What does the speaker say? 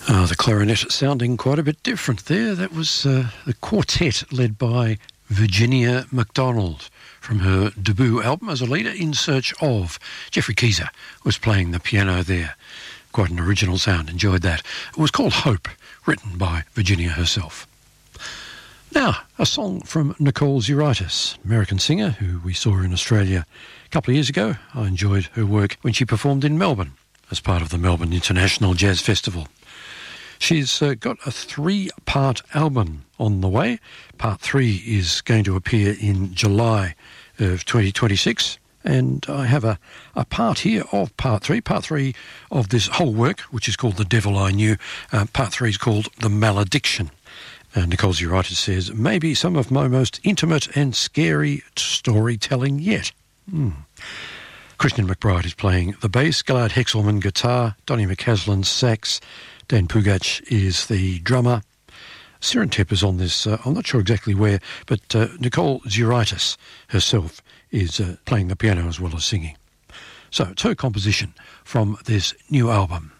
The clarinet sounding quite a bit different there. That was the quartet led by Virginia McDonald from her debut album as a leader, In Search Of. Jeffrey Keezer was playing the piano there. Quite an original sound, enjoyed that. It was called Hope, written by Virginia herself. Now, a song from Nicole Zuraitis, American singer who we saw in Australia a couple of years ago. I enjoyed her work when she performed in Melbourne as part of the Melbourne International Jazz Festival. She's got a 3-part album on the way. Part 3 is going to appear in July of 2026. And I have a part here of part 3 of this whole work, which is called The Devil I Knew. Part 3 is called The Malediction. Nicole Zuraitis says, maybe some of my most intimate and scary storytelling yet. Christian McBride is playing the bass, Gilad Hexelman guitar, Donny McCaslin sax, Dan Pugac is the drummer. Siren Tep is on this, I'm not sure exactly where, but Nicole Zuraitis herself is playing the piano as well as singing. So it's her composition from this new album.